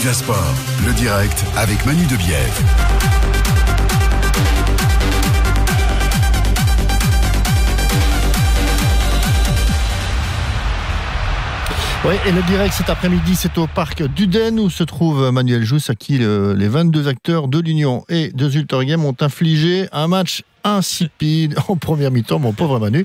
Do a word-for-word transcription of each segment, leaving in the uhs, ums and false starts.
Média Sport, le direct avec Manu Debièvre. Oui, et le direct cet après-midi, c'est au parc d'Uden où se trouve Manuel Jousse, à qui le, les vingt-deux acteurs de l'Union et de Zultorgem ont infligé un match insipide en première mi-temps, mon pauvre Manu.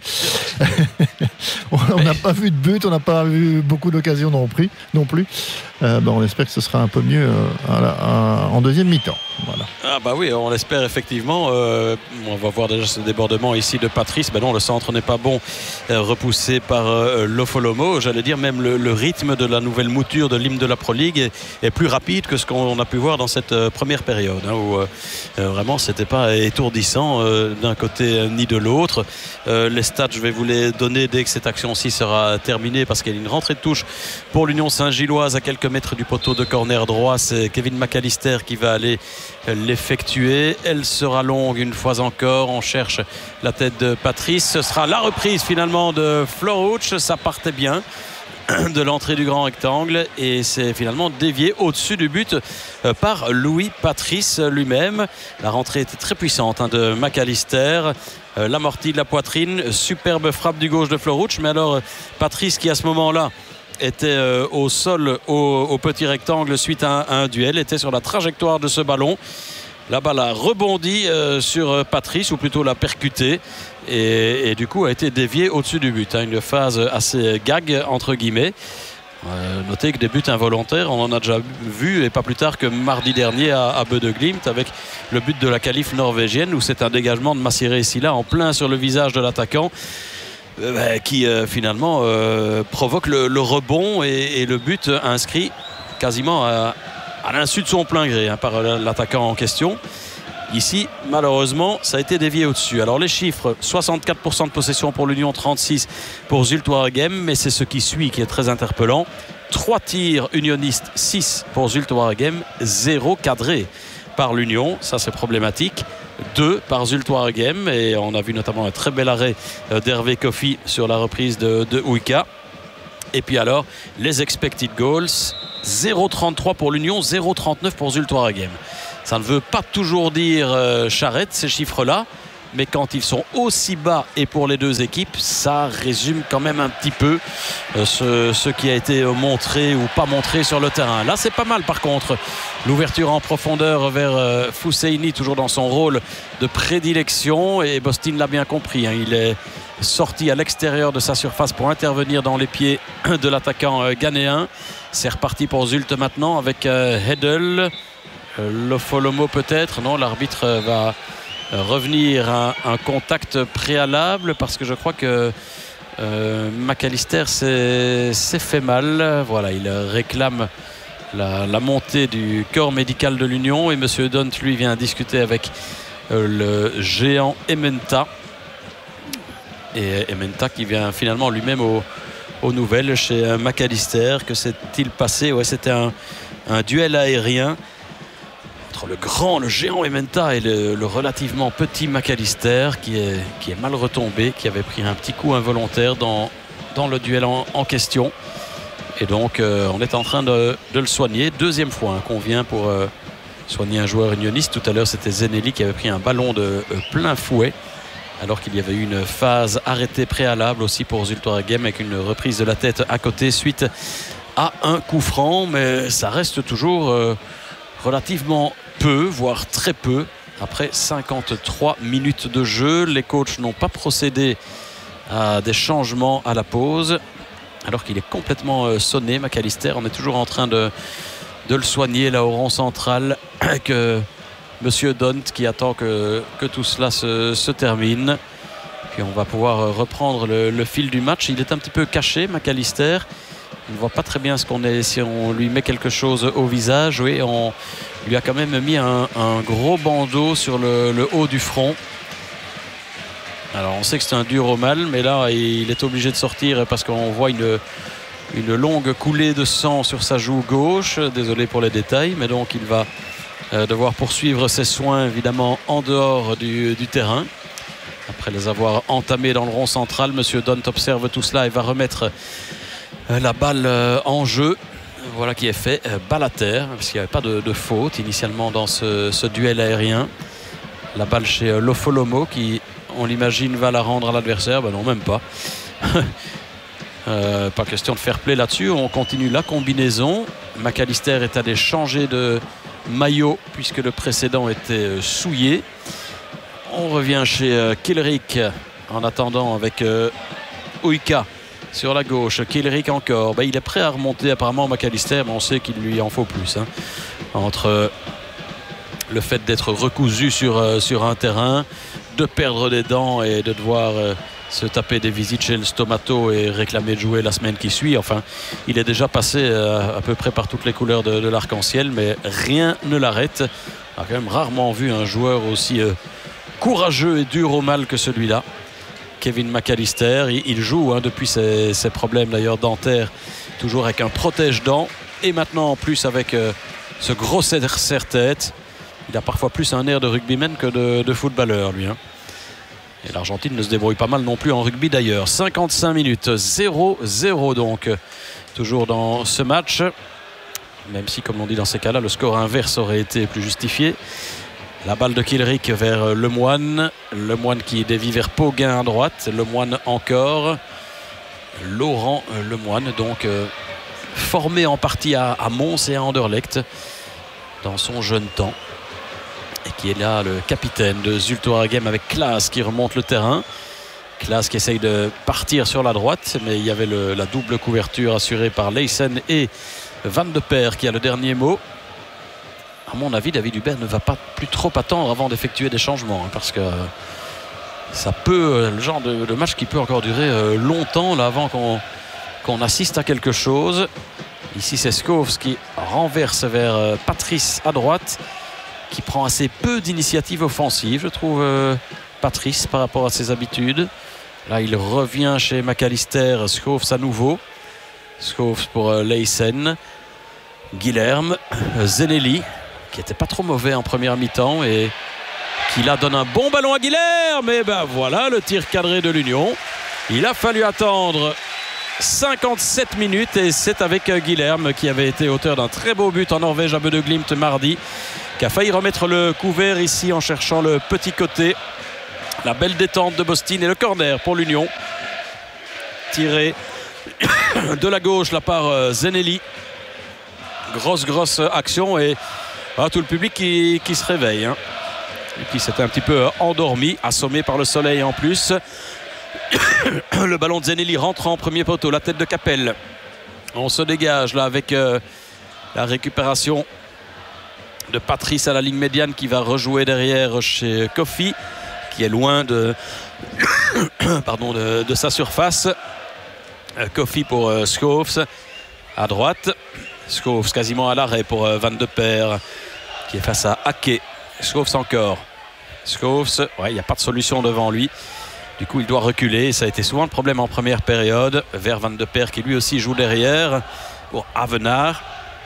On n'a pas vu de but, on n'a pas vu beaucoup d'occasions non plus. Non plus. Euh, ben on espère que ce sera un peu mieux euh, à la, à, en deuxième mi-temps. Voilà. Ah bah oui, on l'espère effectivement. Euh, on va voir déjà ce débordement ici de Patrice. Ben non, le centre n'est pas bon, euh, repoussé par euh, Lofolomo. J'allais dire même le, le rythme de la nouvelle mouture de l'hymne de la Pro League est, est plus rapide que ce qu'on a pu voir dans cette euh, première période, hein, où euh, euh, vraiment c'était pas étourdissant euh, d'un côté euh, ni de l'autre. Euh, les stats, je vais vous les donner dès que cette action-ci sera terminée, parce qu'il y a une rentrée de touche pour l'Union Saint-Gilloise à quelques mètres du poteau de corner droit. C'est Kevin McAllister qui va aller l'effectuer. Elle sera longue une fois encore. On cherche la tête de Patrice. Ce sera la reprise finalement de Florouch. Ça partait bien de l'entrée du grand rectangle et c'est finalement dévié au-dessus du but par Louis Patrice lui-même. La rentrée était très puissante hein, de McAllister. Euh, l'amorti de la poitrine, superbe frappe du gauche de Florouch. Mais alors Patrice, qui à ce moment-là était euh, au sol au, au petit rectangle suite à un, à un duel, était sur la trajectoire de ce ballon. La balle a rebondi euh, sur Patrice, ou plutôt l'a percuté, et, et du coup a été déviée au-dessus du but, hein, une phase assez gag entre guillemets. Euh, notez que des buts involontaires, on en a déjà vu, et pas plus tard que mardi dernier à, à Bø de Glimt, avec le but de la qualif norvégienne, où c'est un dégagement de Massiré Silla en plein sur le visage de l'attaquant, euh, qui euh, finalement euh, provoque le, le rebond et, et le but inscrit quasiment à, à l'insu de son plein gré hein, par l'attaquant en question. Ici, malheureusement, ça a été dévié au-dessus. Alors les chiffres, soixante-quatre pour cent de possession pour l'Union, trente-six pour Zultorgem, mais c'est ce qui suit qui est très interpellant. trois tirs unionistes, six pour Zultorgem, zéro cadré par l'Union, ça c'est problématique. deux par Zultorgem, et on a vu notamment un très bel arrêt d'Hervé Kofi sur la reprise de, de Uyka. Et puis alors, les expected goals, zéro virgule trente-trois pour l'Union, zéro virgule trente-neuf pour Zultorgem. Ça ne veut pas toujours dire euh, charrette, ces chiffres-là, mais quand ils sont aussi bas et pour les deux équipes, ça résume quand même un petit peu euh, ce, ce qui a été montré ou pas montré sur le terrain. Là, c'est pas mal par contre. L'ouverture en profondeur vers euh, Fousseini, toujours dans son rôle de prédilection, et Bostin l'a bien compris. Hein, il est sorti à l'extérieur de sa surface pour intervenir dans les pieds de l'attaquant euh, ghanéen. C'est reparti pour Zult maintenant avec euh, Hedel. Euh, Lofolomo peut-être. Non, l'arbitre euh, va revenir à un contact préalable, parce que je crois que euh, McAllister s'est fait mal. Voilà, il réclame la, la montée du corps médical de l'Union, et M. Dunt lui vient discuter avec euh, le géant Ementa, et Ementa qui vient finalement lui-même aux, aux nouvelles chez euh, McAllister. Que s'est-il passé? Ouais, c'était un, un duel aérien entre le grand, le géant Ementa et le, le relativement petit McAllister, qui est, qui est mal retombé, qui avait pris un petit coup involontaire dans, dans le duel en, en question. Et donc euh, on est en train de, de le soigner. Deuxième fois hein, qu'on vient pour euh, soigner un joueur unioniste. Tout à l'heure c'était Zenelli qui avait pris un ballon de euh, plein fouet, alors qu'il y avait eu une phase arrêtée préalable aussi pour Zultorgem, avec une reprise de la tête à côté suite à un coup franc. Mais ça reste toujours euh, relativement peu, voire très peu, après cinquante-trois minutes de jeu. Les coachs n'ont pas procédé à des changements à la pause, alors qu'il est complètement sonné, McAllister. On est toujours en train de, de le soigner là au rond central, avec euh, Monsieur Dunt qui attend que, que tout cela se, se termine. Puis on va pouvoir reprendre le, le fil du match. Il est un petit peu caché, McAllister. On ne voit pas très bien ce qu'on est, si on lui met quelque chose au visage. Oui, on lui a quand même mis un, un gros bandeau sur le, le haut du front. Alors on sait que c'est un dur au mal, mais là il est obligé de sortir parce qu'on voit une, une longue coulée de sang sur sa joue gauche. Désolé pour les détails, mais donc il va euh, devoir poursuivre ses soins évidemment en dehors du, du terrain. Après les avoir entamés dans le rond central, Monsieur Dunt observe tout cela et va remettre la balle en jeu. Voilà qui est fait. Balle à terre, parce qu'il n'y avait pas de, de faute initialement dans ce, ce duel aérien. La balle chez Lofolomo qui, on l'imagine, va la rendre à l'adversaire. Ben non, même pas. euh, pas question de fair play là-dessus. On continue la combinaison. McAllister est allé changer de maillot puisque le précédent était souillé. On revient chez Kilrick en attendant avec euh, Uika sur la gauche. Kilrick encore. Ben, il est prêt à remonter apparemment McAllister, mais on sait qu'il lui en faut plus. Hein. Entre le fait d'être recousu sur, euh, sur un terrain, de perdre des dents et de devoir euh, se taper des visites chez le stomato et réclamer de jouer la semaine qui suit. Enfin, il est déjà passé euh, à peu près par toutes les couleurs de, de l'arc-en-ciel, mais rien ne l'arrête. On a quand même rarement vu un joueur aussi euh, courageux et dur au mal que celui-là. Kevin McAllister, il, il joue hein, depuis ses, ses problèmes d'ailleurs dentaires, toujours avec un protège-dents et maintenant en plus avec euh, ce gros serre-tête. Il a parfois plus un air de rugbyman que de, de footballeur, lui. Hein. Et l'Argentine ne se débrouille pas mal non plus en rugby d'ailleurs. cinquante-cinq minutes, zéro zéro donc, toujours dans ce match. Même si, comme on dit dans ces cas-là, le score inverse aurait été plus justifié. La balle de Kilrick vers Lemoine. Lemoine qui dévie vers Poguin à droite. Lemoine encore. Laurent Lemoine, donc euh, formé en partie à, à Mons et à Anderlecht dans son jeune temps. Et qui est là le capitaine de Zulte Waregem avec Klaas qui remonte le terrain. Klaas qui essaye de partir sur la droite, mais il y avait le, la double couverture assurée par Leysen et Van de Peer qui a le dernier mot. À mon avis, David Hubert ne va pas plus trop attendre avant d'effectuer des changements, hein, parce que ça peut, le genre de, de match qui peut encore durer euh, longtemps là, avant qu'on qu'on assiste à quelque chose. Ici, c'est Schoofs qui renverse vers euh, Patrice à droite, qui prend assez peu d'initiative offensive, je trouve, euh, Patrice, par rapport à ses habitudes. Là, il revient chez McAllister, Schoofs à nouveau. Schoofs pour euh, Leysen. Guilherme, euh, Zenelli, qui n'était pas trop mauvais en première mi-temps et qui là donne un bon ballon à Guilherme. Et ben voilà le tir cadré de l'Union. Il a fallu attendre cinquante-sept minutes et c'est avec euh, Guilherme qui avait été auteur d'un très beau but en Norvège à Bø de Glimt mardi, qui a failli remettre le couvert ici en cherchant le petit côté. La belle détente de Bostin et le corner pour l'Union. Tiré de la gauche là par euh, Zenelli. Grosse, grosse action et ah, tout le public qui, qui se réveille. Hein. Et qui s'était un petit peu endormi, assommé par le soleil en plus. Le ballon de Zenelli rentre en premier poteau, la tête de Capel. On se dégage là avec euh, la récupération de Patrice à la ligne médiane qui va rejouer derrière chez Kofi, qui est loin de, pardon, de, de sa surface. Euh, Kofi pour euh, Schoofs à droite. Schoofs quasiment à l'arrêt pour euh, Van de Peer qui est face à Ake. Schoofs encore. Schoofs, ouais, il n'y a pas de solution devant lui. Du coup, il doit reculer. Ça a été souvent le problème en première période. Vers Van de Peer qui lui aussi joue derrière. Pour Avenard.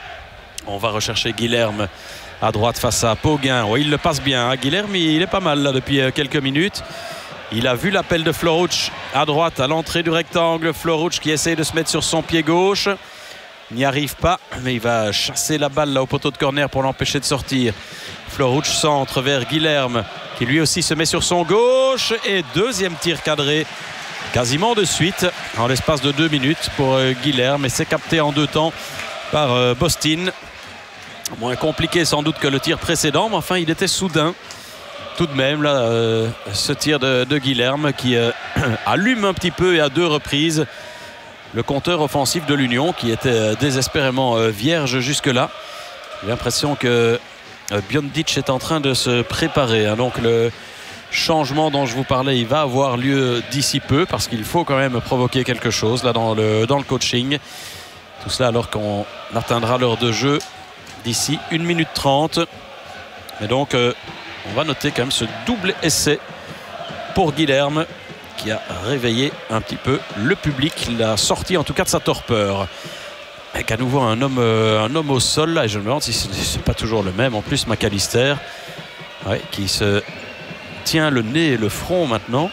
On va rechercher Guilherme à droite face à Poguin. Ouais, il le passe bien. Hein. Guilherme, il est pas mal là depuis quelques minutes. Il a vu l'appel de Floruch à droite à l'entrée du rectangle. Floruch qui essaye de se mettre sur son pied gauche. N'y arrive pas, mais il va chasser la balle là au poteau de corner pour l'empêcher de sortir. Floruch centre vers Guilherme qui lui aussi se met sur son gauche et deuxième tir cadré quasiment de suite en l'espace de deux minutes pour euh, Guilherme, et c'est capté en deux temps par euh, Bostin. Moins compliqué sans doute que le tir précédent, mais enfin il était soudain tout de même là, euh, ce tir de, de Guilherme qui euh, allume un petit peu et à deux reprises le compteur offensif de l'Union qui était désespérément vierge jusque-là. J'ai l'impression que Biondic est en train de se préparer. Donc le changement dont je vous parlais, il va avoir lieu d'ici peu parce qu'il faut quand même provoquer quelque chose là dans le, dans le coaching. Tout cela alors qu'on atteindra l'heure de jeu d'ici une minute trente. Mais donc on va noter quand même ce double essai pour Guilherme qui a réveillé un petit peu le public, l'a sorti en tout cas de sa torpeur. Avec à nouveau un homme, euh, un homme au sol là, et je me demande si ce n'est pas toujours le même. En plus, McAllister, ouais, qui se tient le nez et le front maintenant.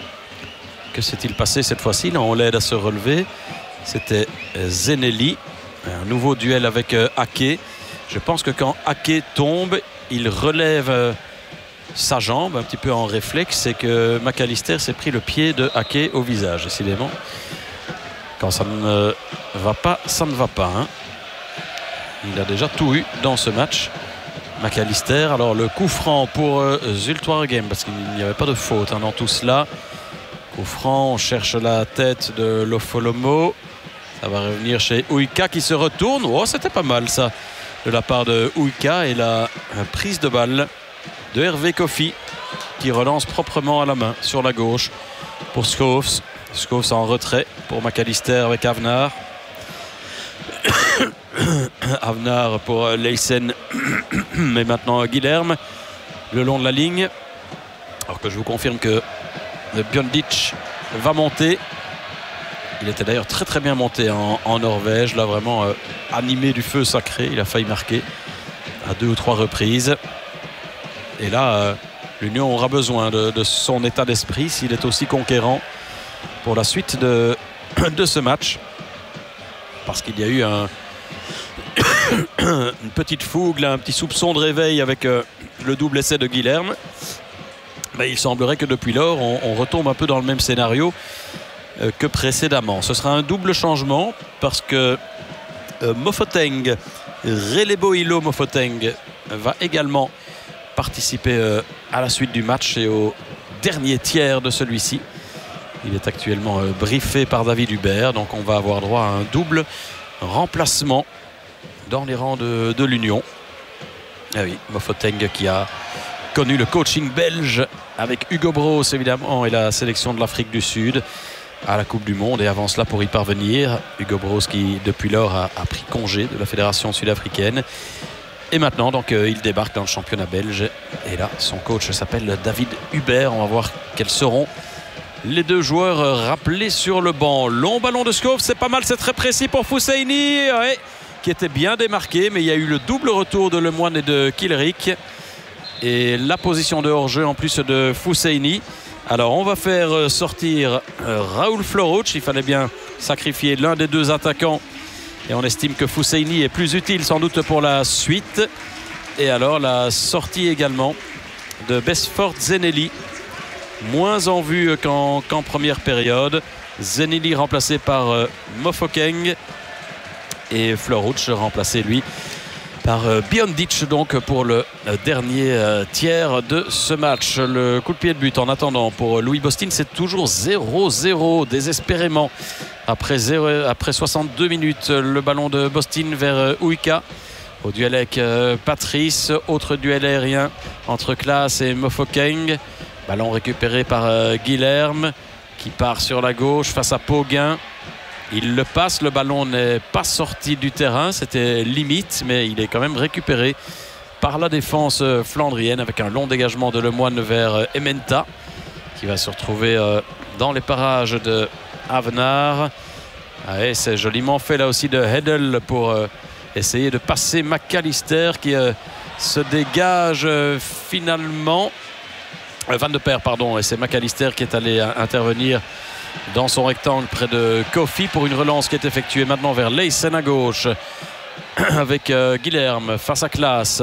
Que s'est-il passé cette fois-ci? Là, on l'aide à se relever. C'était Zenelli Un nouveau duel avec euh, Ake. Je pense que quand Ake tombe, il relève euh, sa jambe un petit peu en réflexe, et que McAllister s'est pris le pied de Ake au visage, décidément. Quand ça ne va pas, ça ne va pas. Hein. Il a déjà tout eu dans ce match, McAllister. Alors le coup franc pour euh, Zultwaregem, parce qu'il n'y avait pas de faute hein, dans tout cela. Coup franc, on cherche la tête de Lofolomo. Ça va revenir chez Uika qui se retourne. Oh, c'était pas mal ça de la part de Uika. Et la prise de balle de Hervé Kofi qui relance proprement à la main sur la gauche pour Schoofs. Schoofs en retrait pour McAllister avec Avnar. Avnar pour Leysen. Mais maintenant Guilherme le long de la ligne. Alors que je vous confirme que Bjorndich va monter. Il était d'ailleurs très très bien monté en, en Norvège. Là vraiment euh, animé du feu sacré. Il a failli marquer à deux ou trois reprises. Et là, euh, l'Union aura besoin de, de son état d'esprit s'il est aussi conquérant pour la suite de, de ce match. Parce qu'il y a eu un, une petite fougue, là, un petit soupçon de réveil avec euh, le double essai de Guilherme. Mais il semblerait que depuis lors, on, on retombe un peu dans le même scénario euh, que précédemment. Ce sera un double changement parce que euh, Mofoteng, Relebohilo Mofoteng, va également participer euh, à la suite du match et au dernier tiers de celui-ci. Il est actuellement euh, briefé par David Hubert, donc on va avoir droit à un double remplacement dans les rangs de, de l'Union. Ah oui, Mofoteng qui a connu le coaching belge avec Hugo Broos évidemment et la sélection de l'Afrique du Sud à la Coupe du Monde, et avant cela pour y parvenir, Hugo Broos qui depuis lors a, a pris congé de la fédération sud-africaine. Et maintenant donc euh, il débarque dans le championnat belge, et là son coach s'appelle David Hubert. On va voir quels seront les deux joueurs euh, rappelés sur le banc. Long ballon de Schoofs, c'est pas mal, c'est très précis pour Fousseini, ouais, qui était bien démarqué, mais il y a eu le double retour de Lemoine et de Kilrick et la position de hors-jeu en plus de Fousseini. Alors on va faire sortir euh, Raoul Florouch. Il fallait bien sacrifier l'un des deux attaquants et on estime que Fousseini est plus utile sans doute pour la suite. Et alors la sortie également de Besford Zeneli, moins en vue qu'en qu'en première période. Zeneli remplacé par euh, Mofokeng et Florouch remplacé lui par euh, Bjorndich donc pour le euh, dernier euh, tiers de ce match. Le coup de pied de but en attendant pour Louis Bostin, c'est toujours zéro zéro désespérément après, zéro, après soixante-deux minutes. Le ballon de Bostin vers euh, Uika au duel avec euh, Patrice. Autre duel aérien entre Klaas et Mofokeng. Ballon récupéré par euh, Guilherme qui part sur la gauche face à Poguin. Il le passe, le ballon n'est pas sorti du terrain, c'était limite, mais il est quand même récupéré par la défense flandrienne avec un long dégagement de Lemoine vers Ementa qui va se retrouver dans les parages de Avnar. Ah, et c'est joliment fait là aussi de Hedel pour essayer de passer McAllister qui se dégage finalement. Van de Peer, pardon, et c'est McAllister qui est allé intervenir dans son rectangle près de Kofi pour une relance qui est effectuée maintenant vers Leysen à gauche avec euh, Guilherme face à Klaas.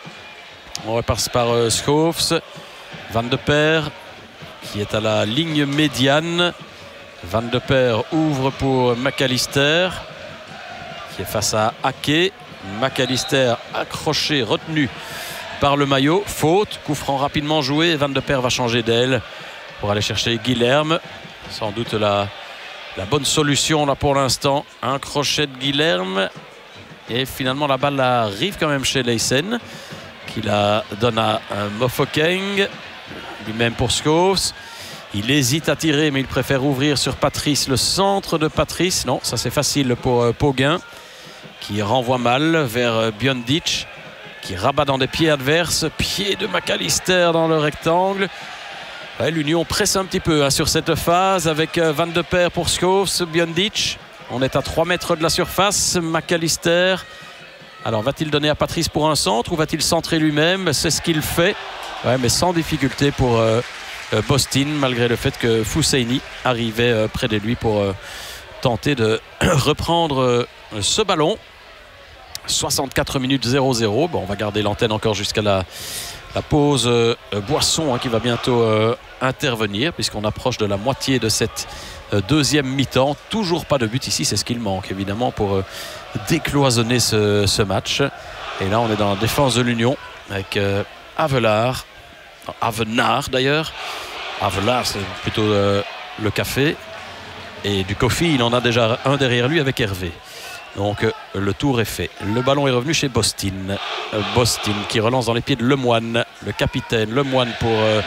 On repasse par euh, Schoofs. Van de Peer qui est à la ligne médiane. Van de Peer ouvre pour McAllister qui est face à Ake. McAllister accroché, retenu par le maillot. Faute, coup franc rapidement joué. Van de Peer va changer d'aile pour aller chercher Guilherme. Sans doute la, la bonne solution là pour l'instant. Un crochet de Guilherme. Et finalement la balle arrive quand même chez Leysen, qui la donne à Mofokeng. Lui-même pour Schoofs. Il hésite à tirer, mais il préfère ouvrir sur Patrice. Le centre de Patrice. Non, ça c'est facile pour euh, Poguin, qui renvoie mal vers euh, Bjorndich, qui rabat dans des pieds adverses. Pied de McAllister dans le rectangle. Ouais, l'Union presse un petit peu hein, sur cette phase avec euh, Van de Peer pour Schoofs, Bjorndich. On est à trois mètres de la surface. McAllister. Alors va-t-il donner à Patrice pour un centre ou va-t-il centrer lui-même? C'est ce qu'il fait. Ouais, mais sans difficulté pour euh, euh, Bostin, malgré le fait que Fousseini arrivait euh, près de lui pour euh, tenter de reprendre euh, ce ballon. soixante-quatre minutes zéro zéro. Bon, on va garder l'antenne encore jusqu'à la, la pause euh, boisson hein, qui va bientôt euh, intervenir puisqu'on approche de la moitié de cette euh, deuxième mi-temps. Toujours pas de but ici, c'est ce qu'il manque évidemment pour euh, décloisonner ce, ce match. Et là, on est dans la défense de l'Union avec euh, Avelard, Avenard d'ailleurs. Avelard, c'est plutôt euh, le café. Et du coffee, il en a déjà un derrière lui avec Hervé. Donc euh, le tour est fait. Le ballon est revenu chez Bostin. Euh, Bostin qui relance dans les pieds de Lemoine, le capitaine. Lemoine pour euh,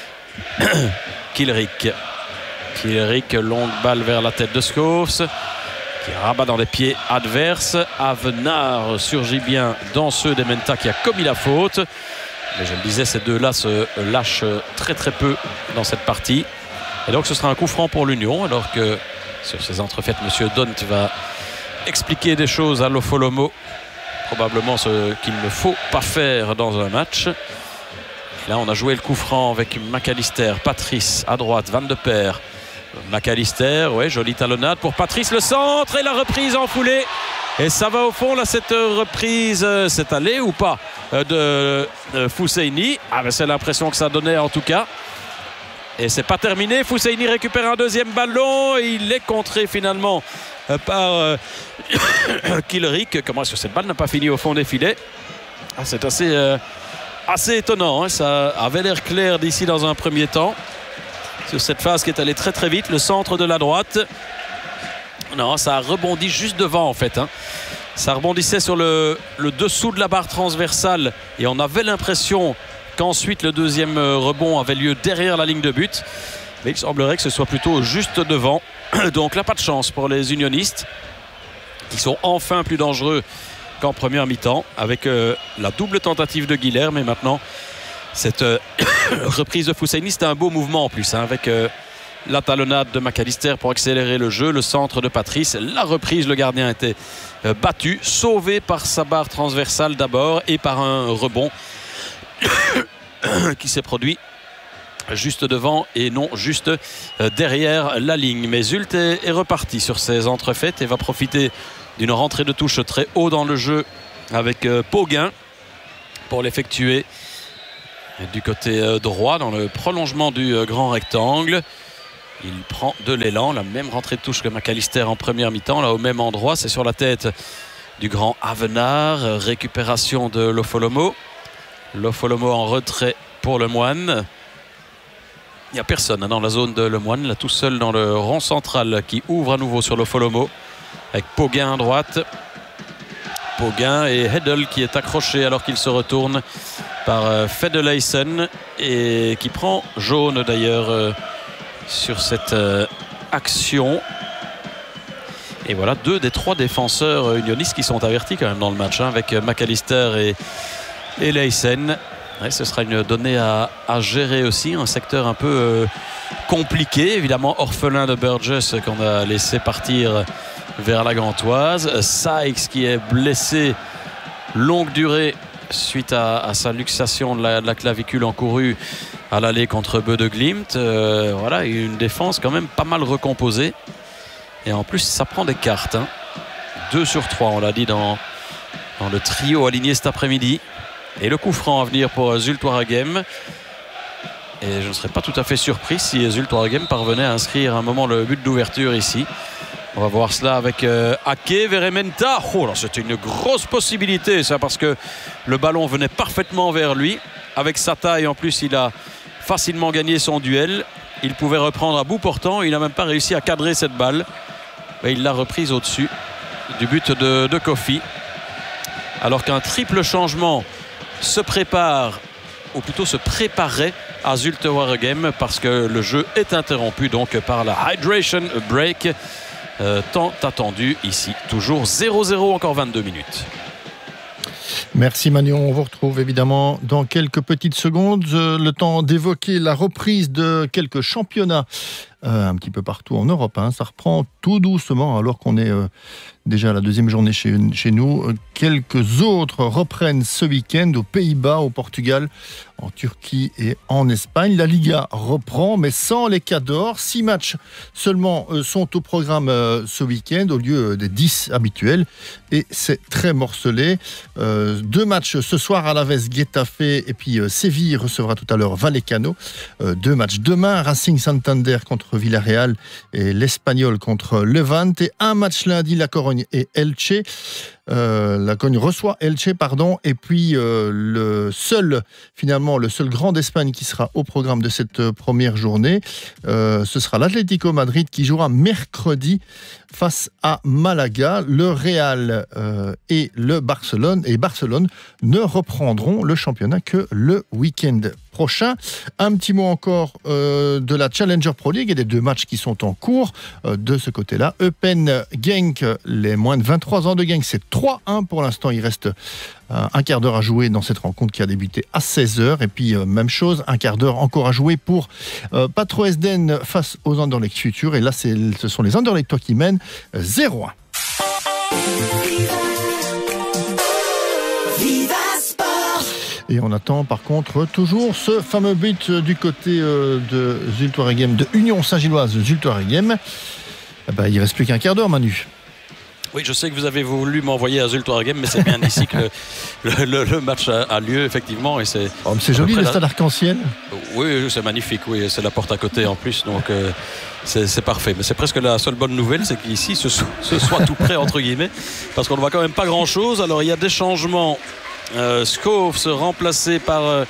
Kilrick. Kilrick, longue balle vers la tête de Schoofs, qui rabat dans les pieds adverses. Avenard surgit bien dans ceux d'Ementa qui a commis la faute. Mais je le disais, ces deux-là se lâchent très très peu dans cette partie. Et donc ce sera un coup franc pour l'Union, alors que sur ces entrefaites, M. Dont va expliquer des choses à Lofolomo, probablement ce qu'il ne faut pas faire dans un match. Là on a joué le coup franc avec McAllister, Patrice à droite, Van de Peer, McAllister, ouais, jolie talonnade pour Patrice, le centre et la reprise en foulée. Et ça va au fond là, cette reprise, euh, c'est allé ou pas euh, de, de Fousseini. Ah ben c'est l'impression que ça donnait en tout cas. Et c'est pas terminé. Fousseini récupère un deuxième ballon et il est contré finalement euh, par euh, Kilrick. Comment est-ce que cette balle n'a pas fini au fond des filets? Ah, c'est assez, euh, assez étonnant. Hein. Ça avait l'air clair d'ici dans un premier temps. Sur cette phase qui est allée très très vite. Le centre de la droite. Non, ça a rebondi juste devant en fait. Hein. Ça rebondissait sur le, le dessous de la barre transversale. Et on avait l'impression qu'ensuite le deuxième rebond avait lieu derrière la ligne de but, mais il semblerait que ce soit plutôt juste devant. Donc là, pas de chance pour les unionistes qui sont enfin plus dangereux qu'en première mi-temps avec euh, la double tentative de Guilherme. Et maintenant cette euh, reprise de Fousseini, c'était un beau mouvement en plus hein, avec euh, la talonnade de McAllister pour accélérer le jeu, le centre de Patrice, la reprise, le gardien était euh, battu, sauvé par sa barre transversale d'abord et par un rebond qui s'est produit juste devant et non juste derrière la ligne. Mais Zult est, est reparti sur ses entrefaites et va profiter d'une rentrée de touche très haut dans le jeu avec euh, Poguin pour l'effectuer du côté euh, droit dans le prolongement du euh, grand rectangle. Il prend de l'élan, la même rentrée de touche que McAllister en première mi-temps, là au même endroit, c'est sur la tête du grand Avenard. Récupération de Lofolomo. Lofolomo en retrait pour Lemoine. Il n'y a personne dans la zone de Lemoine, là tout seul dans le rond central qui ouvre à nouveau sur Lofolomo avec Poguin à droite. Poguin et Hedel qui est accroché alors qu'il se retourne par Fedeleisen et qui prend jaune d'ailleurs euh, sur cette euh, action. Et voilà deux des trois défenseurs unionistes qui sont avertis quand même dans le match hein, avec McAllister et Et Leisen. Ouais, ce sera une donnée à, à gérer aussi. Un secteur un peu euh, compliqué. Évidemment, orphelin de Burgess qu'on a laissé partir vers la Gantoise. Sykes qui est blessé longue durée suite à, à sa luxation de la, de la clavicule encourue à l'aller contre Beu de Glimt. Euh, voilà, une défense quand même pas mal recomposée. Et en plus, ça prend des cartes. Hein. Deux sur trois, on l'a dit dans, dans le trio aligné cet après-midi. Et le coup franc à venir pour Zulte Waregem. Et je ne serais pas tout à fait surpris si Zulte Waregem parvenait à inscrire un moment le but d'ouverture ici. On va voir cela avec euh, Ake vers Ementa. Oh là, c'était une grosse possibilité ça, parce que le ballon venait parfaitement vers lui. Avec sa taille en plus, il a facilement gagné son duel. Il pouvait reprendre à bout portant. Il n'a même pas réussi à cadrer cette balle. Mais il l'a reprise au-dessus du but de, de Kofi. Alors qu'un triple changement se prépare, ou plutôt se préparait à Zulte Waregem, parce que le jeu est interrompu donc par la hydration break euh, tant attendu ici. Toujours zéro zéro, encore vingt-deux minutes. Merci Manon, on vous retrouve évidemment dans quelques petites secondes. Euh, le temps d'évoquer la reprise de quelques championnats euh, un petit peu partout en Europe. Hein. Ça reprend tout doucement alors qu'on est euh, déjà la deuxième journée chez, chez nous. Quelques autres reprennent ce week-end aux Pays-Bas, au Portugal, en Turquie et en Espagne. La Liga reprend, mais sans les Cadors. Six matchs seulement euh, sont au programme euh, ce week-end, au lieu des dix habituels. Et c'est très morcelé. Euh, deux matchs ce soir, Alavés, Getafe, et puis euh, Séville recevra tout à l'heure Vallecano. Euh, deux matchs demain, Racing Santander contre Villarreal et l'Espagnol contre Levante. Et un match lundi, La Corogne et Elche. Euh, la Cogne reçoit Elche, pardon, et puis euh, le seul, finalement, le seul grand d'Espagne qui sera au programme de cette euh, première journée, euh, ce sera l'Atlético Madrid qui jouera mercredi face à Malaga. Le Real euh, et le Barcelone et Barcelone ne reprendront le championnat que le week-end prochain. Un petit mot encore euh, de la Challenger Pro League et des deux matchs qui sont en cours euh, de ce côté-là. Eupen Genk, les moins de vingt-trois ans de Genk, c'est trois un pour l'instant. Il reste euh, un quart d'heure à jouer dans cette rencontre qui a débuté à seize heures. Et puis, euh, même chose, un quart d'heure encore à jouer pour euh, Patro Esden face aux Anderlecht Futurs. Et là, c'est, ce sont les Anderlechtois qui mènent euh, zéro un. Et on attend par contre toujours ce fameux but du côté euh, de Zulte-Waregem, de Union Saint-Gilloise Zulte-Waregem. Eh ben, il ne reste plus qu'un quart d'heure, Manu. Oui, je sais que vous avez voulu m'envoyer à Zulte-Waregem, mais c'est bien ici que le, le, le match a, a lieu, effectivement. Et c'est, oh, c'est joli, le stade la... arc-en-ciel. Oui, c'est magnifique, oui, c'est la porte à côté en plus, donc euh, c'est, c'est parfait. Mais c'est presque la seule bonne nouvelle, c'est qu'ici, ce, so- ce soit tout près, entre guillemets, parce qu'on ne voit quand même pas grand-chose. Alors, il y a des changements. Euh, Schoofs remplacé par euh,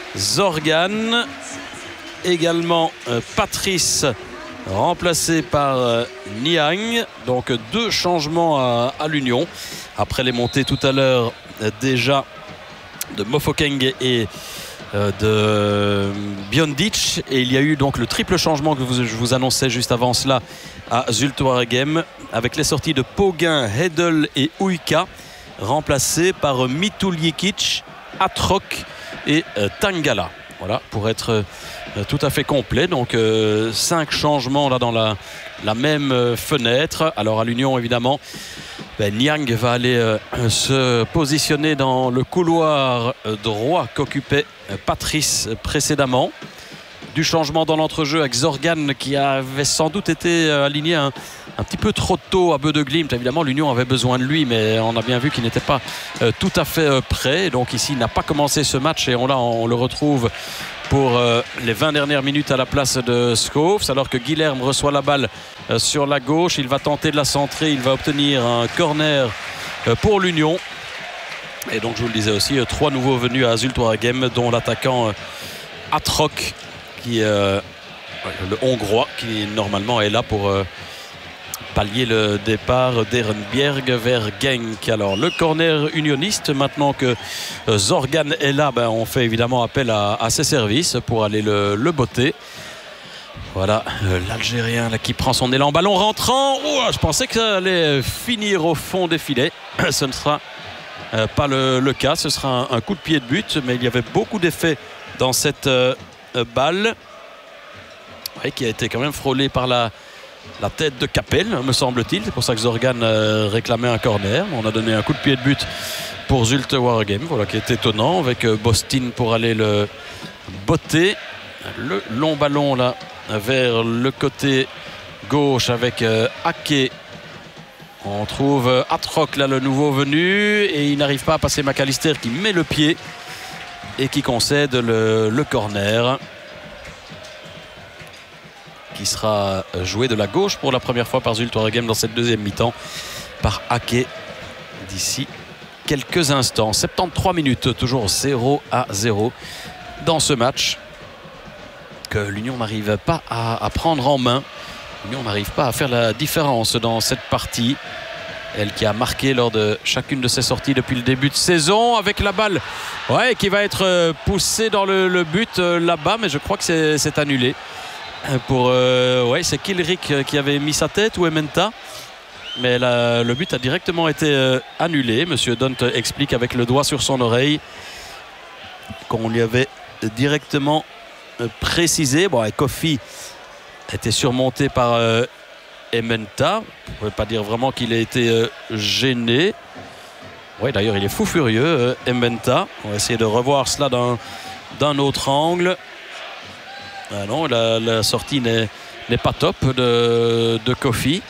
Zorgan, également euh, Patrice remplacé par euh, Niang. Donc deux changements à, à l'Union après les montées tout à l'heure euh, déjà de Mofokeng et euh, de Biondic, et il y a eu donc le triple changement que vous, je vous annonçais juste avant cela à Zulte-Waregem avec les sorties de Poguin, Hedel et Uika, remplacé par Mituljikic, Atrok et euh, Tangala. Voilà, pour être euh, tout à fait complet. Donc euh, cinq changements là dans la, la même euh, fenêtre. Alors à l'Union, évidemment, ben, Niang va aller euh, se positionner dans le couloir euh, droit qu'occupait euh, Patrice précédemment. Du changement dans l'entrejeu avec Zorgan qui avait sans doute été aligné un, un petit peu trop tôt à Bø-de-Glimt. Évidemment, l'Union avait besoin de lui, mais on a bien vu qu'il n'était pas euh, tout à fait euh, prêt. Donc ici, il n'a pas commencé ce match et on, là, on le retrouve pour euh, les vingt dernières minutes à la place de Schoofs, alors que Guilherme reçoit la balle euh, sur la gauche. Il va tenter de la centrer, il va obtenir un corner euh, pour l'Union. Et donc, je vous le disais aussi, euh, trois nouveaux venus à Zulte-Waregem, dont l'attaquant euh, Atrok, qui euh, le Hongrois, qui normalement est là pour euh, pallier le départ d'Ehrenbjerg vers Genk. Alors le corner unioniste, maintenant que euh, Zorgan est là, ben, on fait évidemment appel à, à ses services pour aller le, le botter. Voilà, euh, l'Algérien là, qui prend son élan, ballon rentrant. Oh, je pensais que ça allait finir au fond des filets. Ce ne sera euh, pas le, le cas, ce sera un, un coup de pied de but, mais il y avait beaucoup d'effets dans cette euh, balle, ouais, qui a été quand même frôlée par la, la tête de Capel, me semble-t-il. C'est pour ça que Zorgan euh, réclamait un corner. On a donné un coup de pied de but pour Zulte-Waregem, voilà, qui est étonnant, avec euh, Bostin pour aller le botter. Le long ballon là vers le côté gauche avec euh, Ake. On trouve euh, Atrok là, le nouveau venu, et il n'arrive pas à passer McAllister qui met le pied et qui concède le, le corner, qui sera joué de la gauche pour la première fois par Zulte-Waregem dans cette deuxième mi-temps par Ake d'ici quelques instants. soixante-treize minutes, toujours zéro à zéro dans ce match que l'Union n'arrive pas à, à prendre en main. L'Union n'arrive pas à faire la différence dans cette partie. Elle qui a marqué lors de chacune de ses sorties depuis le début de saison, avec la balle, ouais, qui va être poussée dans le, le but euh, là-bas, mais je crois que c'est, c'est annulé. Pour, euh, ouais, c'est Kilrick qui avait mis sa tête, ou Ementa, mais la, le but a directement été euh, annulé. Monsieur Dunt explique avec le doigt sur son oreille qu'on lui avait directement euh, précisé. Bon, et Kofi a été surmonté par euh, Ementa. On ne pouvait pas dire vraiment qu'il a été euh, gêné. Oui, d'ailleurs, il est fou furieux, euh, Ementa. On va essayer de revoir cela d'un, d'un autre angle. Ah non, la, la sortie n'est, n'est pas top de, de Kofi.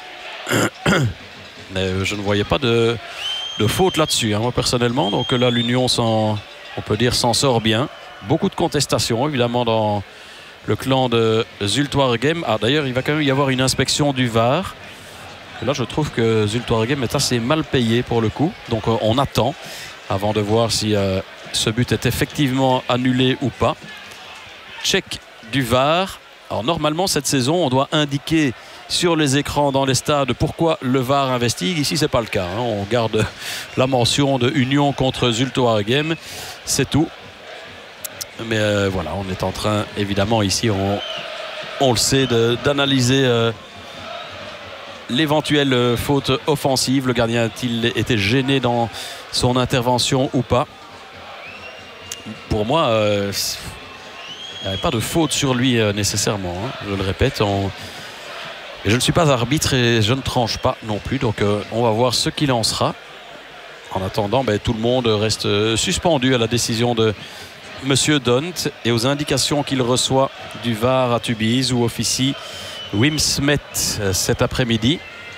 Mais je ne voyais pas de, de faute là-dessus, hein, moi personnellement. Donc là, l'Union, s'en, on peut dire, s'en sort bien. Beaucoup de contestations, évidemment, dans le clan de Zultwaregem. Ah, d'ailleurs, il va quand même y avoir une inspection du V A R. Et là, je trouve que Zultwaregem est assez mal payé pour le coup. Donc, euh, on attend avant de voir si euh, ce but est effectivement annulé ou pas. Check du V A R. Alors, normalement, cette saison, on doit indiquer sur les écrans dans les stades pourquoi le V A R investigue. Ici, c'est pas le cas, hein. On garde la mention de Union contre Zultwaregem. C'est tout. Mais euh, voilà, on est en train, évidemment, ici, on, on le sait, de, d'analyser euh, l'éventuelle euh, faute offensive. Le gardien a-t-il été gêné dans son intervention ou pas? Pour moi, euh, il n'y avait pas de faute sur lui euh, nécessairement. Hein, je le répète. On... Et je ne suis pas arbitre et je ne tranche pas non plus. Donc, euh, on va voir ce qu'il en sera. En attendant, ben, tout le monde reste euh, suspendu à la décision de Monsieur Dont et aux indications qu'il reçoit du V A R à Tubize où officie Wim Smet cet après-midi.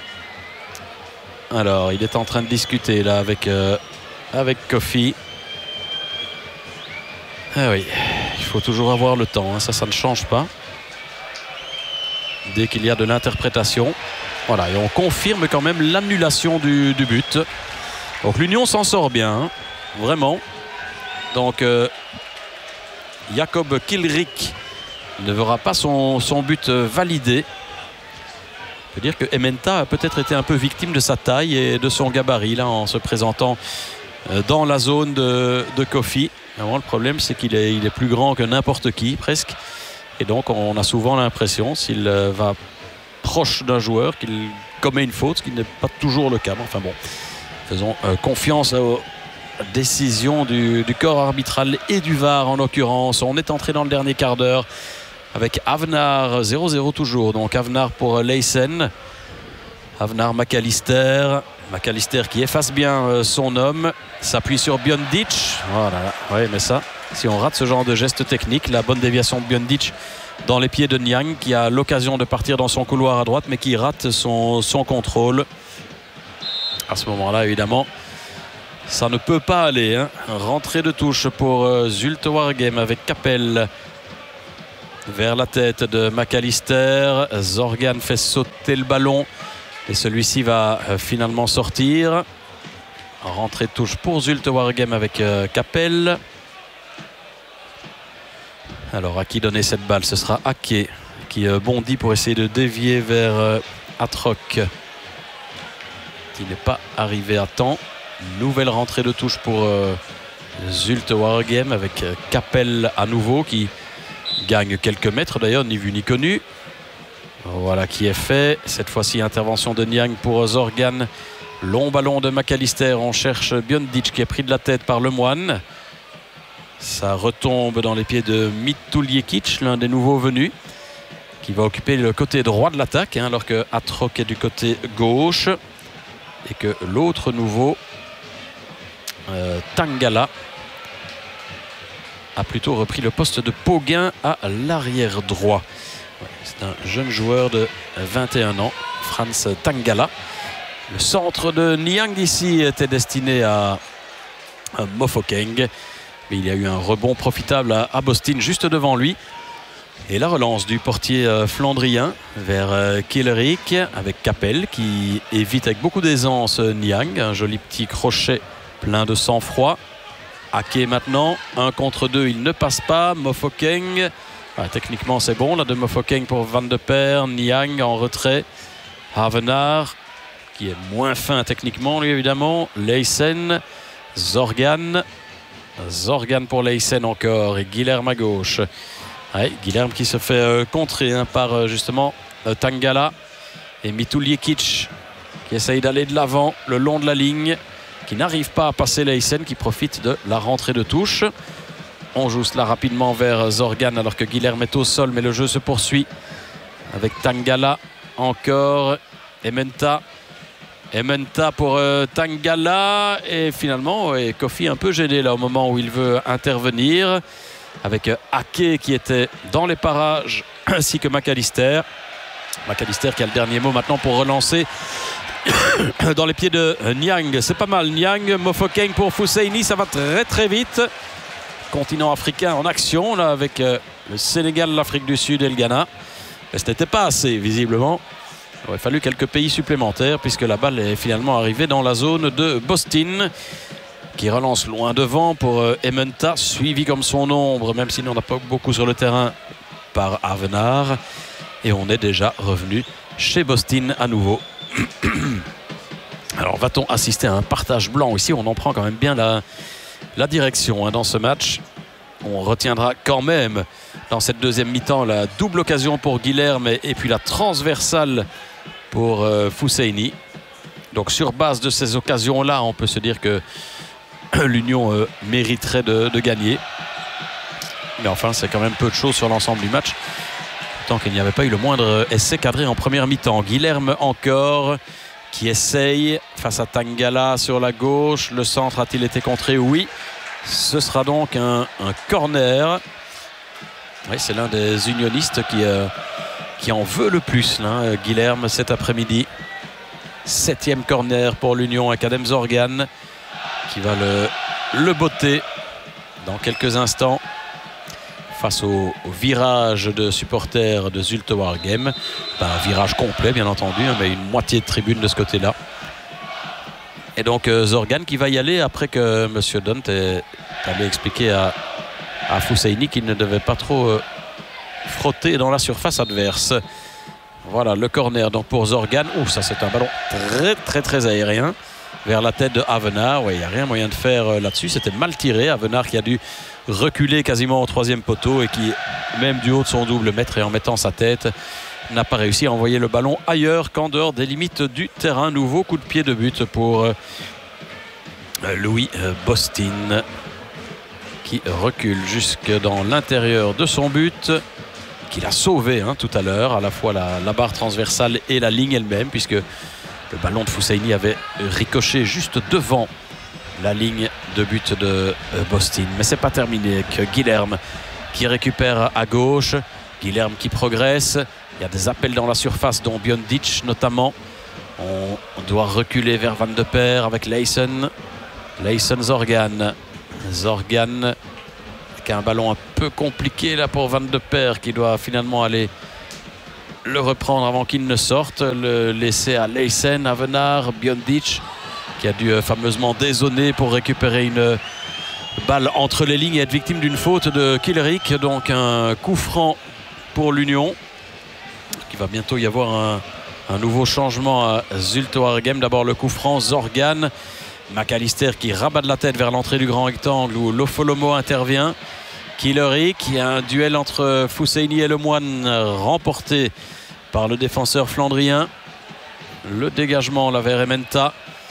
Alors, il est en train de discuter là avec, euh, avec Kofi. Ah oui, il faut toujours avoir le temps, hein, ça, ça ne change pas. Dès qu'il y a de l'interprétation. Voilà, et on confirme quand même l'annulation du, du but. Donc l'Union s'en sort bien, hein, vraiment. Donc... Euh, Jakob Kilrick ne verra pas son, son but validé. On peut dire que Ementa a peut-être été un peu victime de sa taille et de son gabarit là, en se présentant dans la zone de, de Kofi. Alors, le problème, c'est qu'il est, il est plus grand que n'importe qui, presque. Et donc, on a souvent l'impression, s'il va proche d'un joueur, qu'il commet une faute, ce qui n'est pas toujours le cas. Mais enfin bon, faisons euh, confiance au décision du, du corps arbitral et du V A R en l'occurrence. On est entré dans le dernier quart d'heure avec Avnar zéro zéro toujours. Donc Avnar pour Leysen. Avnar McAllister. McAllister qui efface bien son homme. S'appuie sur Biondic. Voilà. Oui, mais ça, si on rate ce genre de geste technique, la bonne déviation de Biondic dans les pieds de Niang qui a l'occasion de partir dans son couloir à droite mais qui rate son, son contrôle. À ce moment-là, évidemment, ça ne peut pas aller, hein. Rentrée de touche pour euh, Zultwaregem avec Capel vers la tête de McAllister. Zorgan fait sauter le ballon et celui-ci va euh, finalement sortir. Rentrée de touche pour Zultwaregem avec euh, Capel. Alors à qui donner cette balle? Ce sera Ake qui euh, bondit pour essayer de dévier vers euh, Atroc qui n'est pas arrivé à temps. Nouvelle rentrée de touche pour euh, Zultwaregem avec euh, Capel à nouveau qui gagne quelques mètres d'ailleurs, ni vu ni connu. Voilà qui est fait. Cette fois-ci intervention de Niang pour Zorgan. Long ballon de McAllister. On cherche Biondic qui est pris de la tête par Lemoine. Ça retombe dans les pieds de Mituljekic, l'un des nouveaux venus, qui va occuper le côté droit de l'attaque, hein, alors que Atroc est du côté gauche et que l'autre nouveau Euh, Tangala a plutôt repris le poste de Poguin à l'arrière droit. Ouais, c'est un jeune joueur de vingt et un ans, Franz Tangala. Le centre de Niang ici était destiné à, à Mofokeng, mais il y a eu un rebond profitable à, à Bostin juste devant lui. Et la relance du portier euh, flandrien vers euh, Kilrick avec Capel qui évite avec beaucoup d'aisance Niang. Un joli petit crochet plein de sang-froid. Ake maintenant, un contre deux, il ne passe pas. Mofokeng, ah, techniquement c'est bon là de Mofokeng pour Van de Per. Niang en retrait. Havenaar qui est moins fin techniquement lui évidemment. Leysen, Zorgan. Zorgan pour Leysen encore et Guilherme à gauche. Ouais, Guilherme qui se fait euh, contrer hein, par euh, justement euh, Tangala et Mituljekic qui essaye d'aller de l'avant le long de la ligne, qui n'arrive pas à passer Leysen, qui profite de la rentrée de touche. On joue cela rapidement vers Zorgan alors que Guilherme est au sol, mais le jeu se poursuit avec Tangala encore. Ementa. Ementa pour euh, Tangala. Et finalement, ouais, Kofi un peu gêné là au moment où il veut intervenir. Avec euh, Ake qui était dans les parages, ainsi que McAllister. McAllister qui a le dernier mot maintenant pour relancer dans les pieds de Niang. C'est pas mal. Niang, Mofokeng pour Fouseini. Ça va très très vite. Continent africain en action là avec euh, le Sénégal, l'Afrique du Sud et le Ghana. Mais ce n'était pas assez visiblement. Il aurait fallu quelques pays supplémentaires puisque la balle est finalement arrivée dans la zone de Boston qui relance loin devant pour euh, Ementa, suivi comme son ombre, même s'il n'en a pas beaucoup sur le terrain, par Avenard. Et on est déjà revenu chez Boston à nouveau. Alors va-t-on assister à un partage blanc ici? On en prend quand même bien la, la direction hein, dans ce match. On retiendra quand même dans cette deuxième mi-temps la double occasion pour Guilherme et, et puis la transversale pour euh, Fouseini. Donc sur base de ces occasions-là, on peut se dire que l'Union euh, mériterait de, de gagner. Mais enfin, c'est quand même peu de choses sur l'ensemble du match. Tant qu'il n'y avait pas eu le moindre essai cadré en première mi-temps. Guilherme encore qui essaye face à Tangala sur la gauche. Le centre a-t-il été contré? Oui. Ce sera donc un, un corner. Oui, c'est l'un des unionistes qui, euh, qui en veut le plus, là, Guilherme, cet après-midi. Septième corner pour l'Union avec Adem Zorgan qui va le, le botter dans quelques instants face au, au virage de supporters de Zulte Waregem. Ben, un virage complet bien entendu, hein, mais une moitié de tribune de ce côté-là. Et donc euh, Zorgan qui va y aller après que M. Dunt ait allé expliquer à, à Fouseini qu'il ne devait pas trop euh, frotter dans la surface adverse. Voilà le corner donc pour Zorgan. Ouh, ça c'est un ballon très très très aérien vers la tête de Avenard. Ouais, il n'y a rien moyen de faire euh, là-dessus. C'était mal tiré. Avenard qui a dû reculer quasiment au troisième poteau et qui, même du haut de son double mètre et en mettant sa tête, n'a pas réussi à envoyer le ballon ailleurs qu'en dehors des limites du terrain. Nouveau coup de pied de but pour euh, Louis euh, Boston qui recule jusque dans l'intérieur de son but, qu'il a sauvé hein, tout à l'heure, à la fois la, la barre transversale et la ligne elle-même, puisque le ballon de Fouseini avait ricoché juste devant la ligne de but de euh, Boston. Mais c'est pas terminé avec Guilherme qui récupère à gauche. Guilherme qui progresse. Il y a des appels dans la surface, dont Biondic notamment. On, on doit reculer vers Van de Peer avec Leysen. Leysen Zorgan. Zorgan avec un ballon un peu compliqué là pour Van de Peer qui doit finalement aller le reprendre avant qu'il ne sorte. Le laisser à Leysen, Avenard, Biondic qui a dû euh, fameusement dézonner pour récupérer une balle entre les lignes et être victime d'une faute de Killerik. Donc un coup franc pour l'Union. Il va bientôt y avoir un, un nouveau changement à Zulte Waregem. D'abord le coup franc, Zorgan. McAllister qui rabat de la tête vers l'entrée du grand rectangle où Lofolomo intervient. Killerik, il y a un duel entre Fouseini et Lemoine remporté par le défenseur flandrien. Le dégagement là vers Ementa.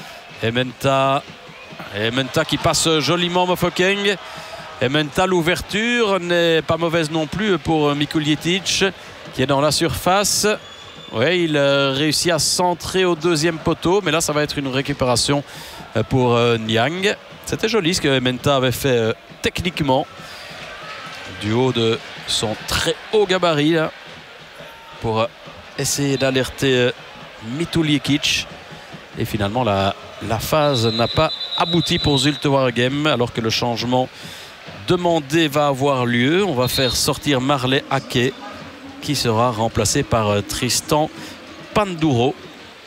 Ementa, Ementa qui passe joliment Mofokeng. Ementa, l'ouverture n'est pas mauvaise non plus pour Mikuljetic qui est dans la surface. Oui, il réussit à centrer au deuxième poteau, mais là ça va être une récupération pour Niang. C'était joli ce que Ementa avait fait techniquement du haut de son très haut gabarit là, pour essayer d'alerter Mikuljetic. Et finalement la, la phase n'a pas abouti pour Zulte Waregem alors que le changement demandé va avoir lieu. On va faire sortir Marley Ake qui sera remplacé par Tristan Panduro,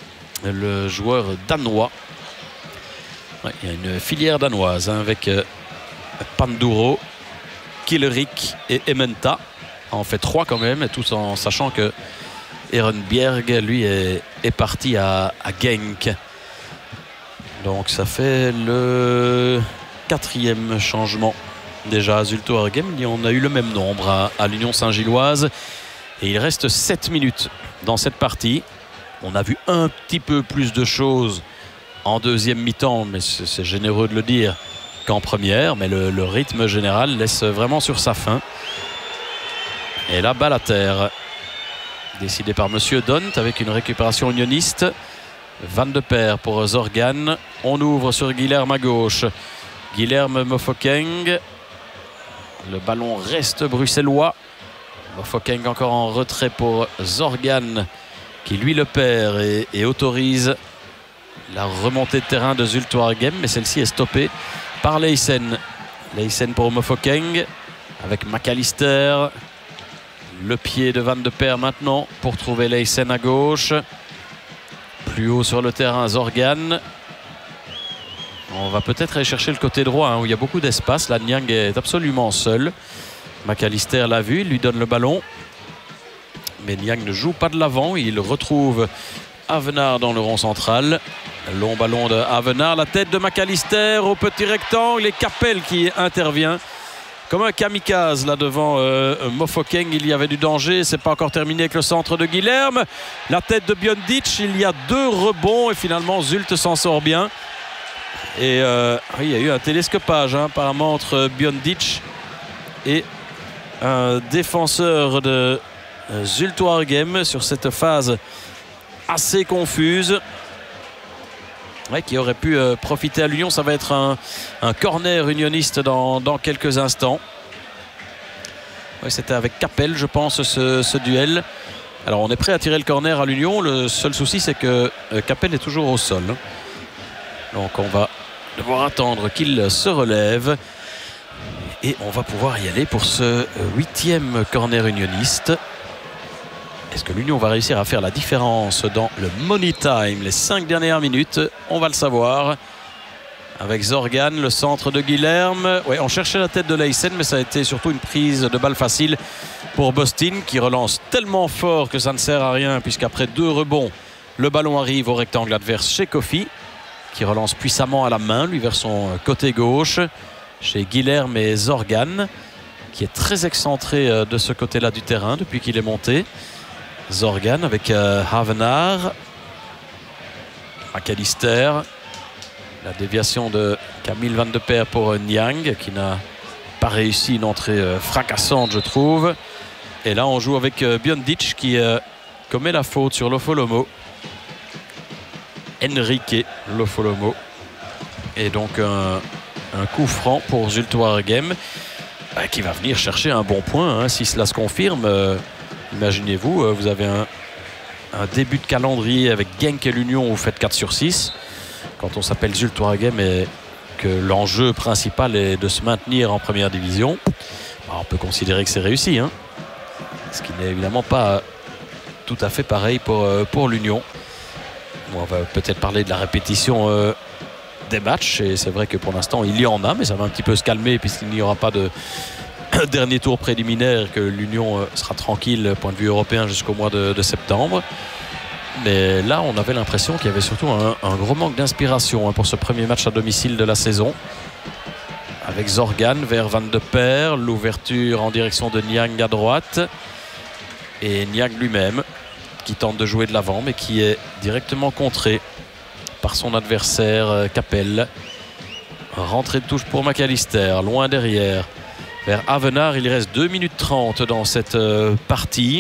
le joueur danois. Ouais, il y a une filière danoise hein, avec euh, Panduro, Killerik et Ementa. En fait trois quand même, tout en sachant que Ehrenbjerg lui est, est parti à, à Genk. Donc ça fait le quatrième changement déjà à Zulte Waregem. On a eu le même nombre à, à l'Union Saint-Gilloise. Et il reste sept minutes dans cette partie. On a vu un petit peu plus de choses en deuxième mi-temps, mais c'est généreux de le dire, qu'en première. Mais le, le rythme général laisse vraiment sur sa faim. Et là, balle à terre décidé par Monsieur Dont avec une récupération unioniste. Van de Perre pour Zorgan. On ouvre sur Guilherme à gauche. Guilherme Mofokeng. Le ballon reste bruxellois. Mofokeng encore en retrait pour Zorgan qui lui le perd et, et autorise la remontée de terrain de Zulte Waregem, mais celle-ci est stoppée par Leysen. Leysen pour Mofokeng avec McAllister. Le pied de Van de Perre maintenant pour trouver Leysen à gauche. Plus haut sur le terrain Zorgan. On va peut-être aller chercher le côté droit hein, où il y a beaucoup d'espace. Là, Niang est absolument seul. McAllister l'a vu, il lui donne le ballon. Mais Niang ne joue pas de l'avant. Il retrouve Avenard dans le rond central. Long ballon de Avenard. La tête de McAllister au petit rectangle. Et Capel qui intervient comme un kamikaze là devant euh, Mofokeng. Il y avait du danger. C'est pas encore terminé avec le centre de Guilherme. La tête de Biondic. Il y a deux rebonds et finalement Zulte s'en sort bien. Et euh, oui, il y a eu un télescopage hein, apparemment entre Biondic et un défenseur de euh, Zulte Waregem sur cette phase assez confuse. Ouais, qui aurait pu euh, profiter à l'Union. Ça va être un, un corner unioniste dans, dans quelques instants. Ouais, c'était avec Capel, je pense, ce, ce duel. Alors, on est prêt à tirer le corner à l'Union. Le seul souci, c'est que euh, Capel est toujours au sol. Donc, on va devoir attendre qu'il se relève. Et on va pouvoir y aller pour ce huitième corner unioniste. Est-ce que l'Union va réussir à faire la différence dans le money time, les cinq dernières minutes? On va le savoir. Avec Zorgan, le centre de Guilherme. Ouais, on cherchait la tête de Leysen, mais ça a été surtout une prise de balle facile pour Bostin, qui relance tellement fort que ça ne sert à rien, puisqu'après deux rebonds, le ballon arrive au rectangle adverse chez Kofi, qui relance puissamment à la main, lui vers son côté gauche, chez Guilherme et Zorgan, qui est très excentré de ce côté-là du terrain depuis qu'il est monté. Zorgan avec euh, Havenaar, McAllister, la déviation de Camille Van de Perre pour euh, Niang qui n'a pas réussi une entrée euh, fracassante je trouve. Et là on joue avec euh, Biondic qui euh, commet la faute sur Lofolomo. Enrique Lofolomo. Et donc un, un coup franc pour Zulte Waregem euh, qui va venir chercher un bon point hein, si cela se confirme. Euh, Imaginez-vous, vous avez un, un début de calendrier avec Genk et l'Union où vous faites quatre sur six. Quand on s'appelle Zulte Waregem et que l'enjeu principal est de se maintenir en première division, on peut considérer que c'est réussi. Hein. Ce qui n'est évidemment pas tout à fait pareil pour, pour l'Union. Bon, on va peut-être parler de la répétition euh, des matchs. Et c'est vrai que pour l'instant, il y en a, mais ça va un petit peu se calmer puisqu'il n'y aura pas de dernier tour préliminaire, que l'Union sera tranquille point de vue européen jusqu'au mois de, de septembre. Mais là on avait l'impression qu'il y avait surtout un, un gros manque d'inspiration hein, pour ce premier match à domicile de la saison, avec Zorgan vers Van de Perre, l'ouverture en direction de Niang à droite et Niang lui-même qui tente de jouer de l'avant mais qui est directement contré par son adversaire Capel. Rentrée de touche pour McAllister, loin derrière vers Avenard. Il reste deux minutes trente dans cette euh, partie.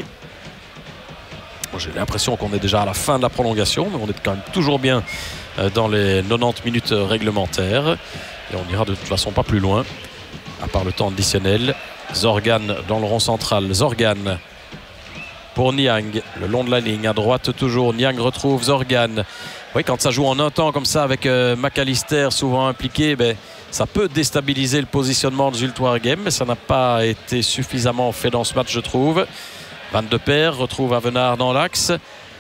Bon, j'ai l'impression qu'on est déjà à la fin de la prolongation, mais on est quand même toujours bien euh, dans les quatre-vingt-dix minutes réglementaires. Et on ira de toute façon pas plus loin, à part le temps additionnel. Zorgan dans le rond central. Zorgan pour Niang, le long de la ligne. À droite toujours, Niang retrouve Zorgan. Oui, quand ça joue en un temps comme ça avec euh, McAllister souvent impliqué, ben, ça peut déstabiliser le positionnement de Zulte Waregem, mais ça n'a pas été suffisamment fait dans ce match, je trouve. Van de Perre retrouve Avenard dans l'axe.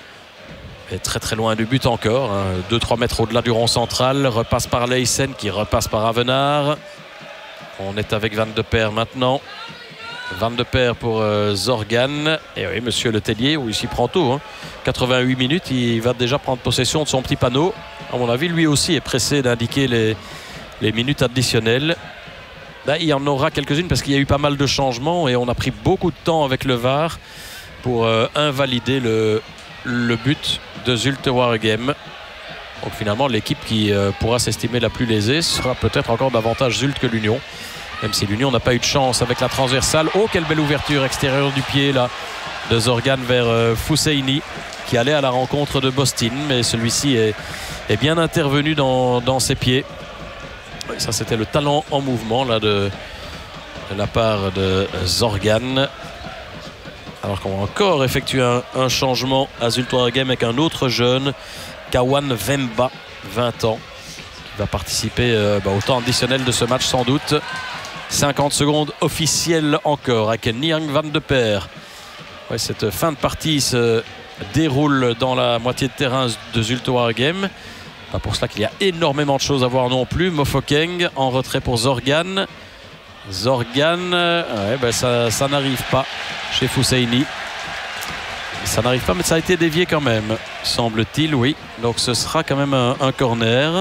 Et très très loin du but encore. Hein. deux trois mètres au-delà du rond central. Repasse par Leysen qui repasse par Avenard. On est avec Van de Perre maintenant. Van de Perre pour euh, Zorgan. Et oui, monsieur Le Tellier, où il s'y prend tôt. Hein. quatre-vingt-huit minutes, il va déjà prendre possession de son petit panneau. À mon avis, lui aussi est pressé d'indiquer les... les minutes additionnelles. Là, il y en aura quelques-unes parce qu'il y a eu pas mal de changements et on a pris beaucoup de temps avec le V A R pour euh, invalider le, le but de Zulte Waregem. Donc finalement, l'équipe qui euh, pourra s'estimer la plus lésée sera peut-être encore davantage Zulte que l'Union, même si l'Union n'a pas eu de chance avec la transversale. Oh, quelle belle ouverture extérieure du pied là de Zorgan vers euh, Fousseini qui allait à la rencontre de Bostin, mais celui-ci est, est bien intervenu dans, dans ses pieds. Et ça, c'était le talent en mouvement là, de, de la part de Zorgan. Alors qu'on va encore effectuer un, un changement à Zultwaregem avec un autre jeune, Kawan Vemba, vingt ans, qui va participer euh, bah, au temps additionnel de ce match sans doute. cinquante secondes officielles encore avec Niang Van de Per. Ouais, cette fin de partie se déroule dans la moitié de terrain de Zultwaregem. Pas pour cela qu'il y a énormément de choses à voir non plus. Mofokeng en retrait pour Zorgan. Zorgan, ouais, ben ça, ça n'arrive pas chez Fousseini. Ça n'arrive pas, mais ça a été dévié quand même, semble-t-il, oui. Donc ce sera quand même un, un corner.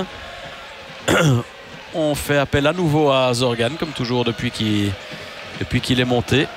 On fait appel à nouveau à Zorgan, comme toujours depuis qu'il depuis qu'il est monté.